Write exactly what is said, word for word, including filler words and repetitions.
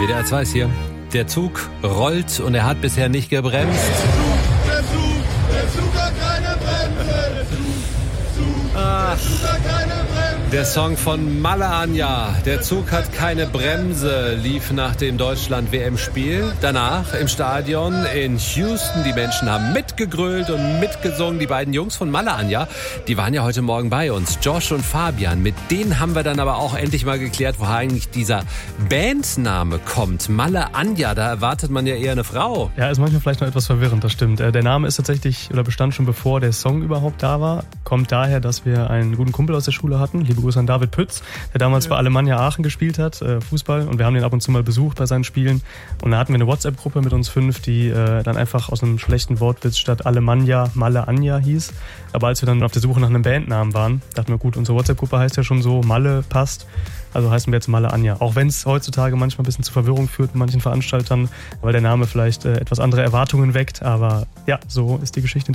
W D R zwei ist hier. Der Zug rollt und er hat bisher nicht gebremst. Der Zug, der Zug hat keine Bremse. Der Zug, Zug, Ach. der Zug hat keine Bremse. Der Song von Malle Anja, Der Zug hat keine Bremse, lief nach dem Deutschland-W M-Spiel. Danach im Stadion in Houston. Die Menschen haben mitgegrölt und mitgesungen. Die beiden Jungs von Malle Anja, die waren ja heute Morgen bei uns. Josh und Fabian. Mit denen haben wir dann aber auch endlich mal geklärt, woher eigentlich dieser Bandname kommt. Malle Anja, da erwartet man ja eher eine Frau. Ja, ist manchmal vielleicht noch etwas verwirrend, das stimmt. Der Name ist tatsächlich, oder bestand schon bevor der Song überhaupt da war. Kommt daher, dass wir einen guten Kumpel aus der Schule hatten. Liebe Grüße an David Pütz, der damals ja. bei Alemannia Aachen gespielt hat, äh, Fußball. Und wir haben den ab und zu mal besucht bei seinen Spielen. Und da hatten wir eine WhatsApp-Gruppe mit uns fünf, die äh, dann einfach aus einem schlechten Wortwitz statt Alemannia Malle Anja hieß. Aber als wir dann auf der Suche nach einem Bandnamen waren, dachten wir, gut, unsere WhatsApp-Gruppe heißt ja schon so, Malle passt. Also heißen wir jetzt Malle Anja. Auch wenn es heutzutage manchmal ein bisschen zu Verwirrung führt in manchen Veranstaltern, weil der Name vielleicht äh, etwas andere Erwartungen weckt. Aber ja, so ist die Geschichte.